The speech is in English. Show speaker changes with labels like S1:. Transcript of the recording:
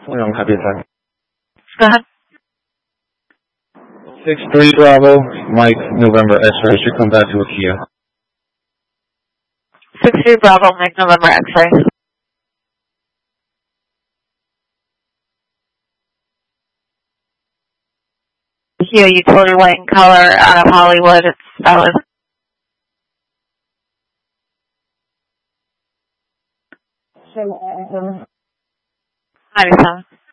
S1: I'm happy to talk.
S2: Go ahead.
S1: 6-3 Bravo, Mike, November X-ray. Should come back to a Kia.
S2: 6-3 Bravo, Mike, November X-ray. Kia utility white in color out of Hollywood. It's valid. So, 97.